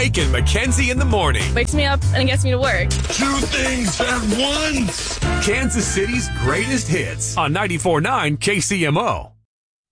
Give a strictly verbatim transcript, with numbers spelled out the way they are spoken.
Mike and Mackenzie in the morning. Wakes me up and gets me to work. Two things at once. Kansas City's greatest hits on ninety-four point nine K C M O.